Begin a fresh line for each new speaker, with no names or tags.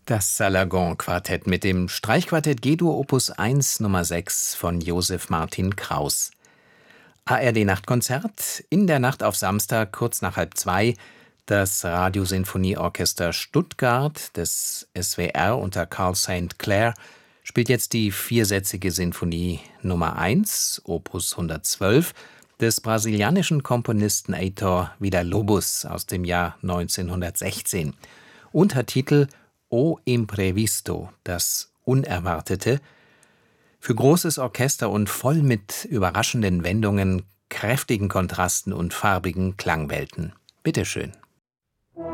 Das Salagon-Quartett mit dem Streichquartett G-Dur Opus 1 Nummer 6 von Josef Martin Kraus. ARD-Nachtkonzert in der Nacht auf Samstag kurz nach 1:30. Das Radiosinfonieorchester Stuttgart des SWR unter Carl St. Clair spielt jetzt die viersätzige Sinfonie Nummer 1, Opus 112, des brasilianischen Komponisten Heitor Villa-Lobos aus dem Jahr 1916. Untertitel O Imprevisto, das Unerwartete, für großes Orchester und voll mit überraschenden Wendungen, kräftigen Kontrasten und farbigen Klangwelten. Bitteschön.